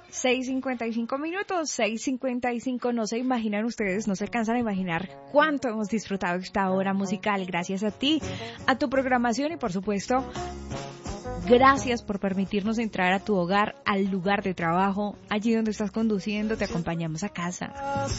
6:55, 6:55, no se imaginan ustedes, no se alcanzan a imaginar cuánto hemos disfrutado esta hora musical gracias a ti, a tu programación y por supuesto, gracias por permitirnos entrar a tu hogar, al lugar de trabajo, allí donde estás conduciendo, te acompañamos a casa.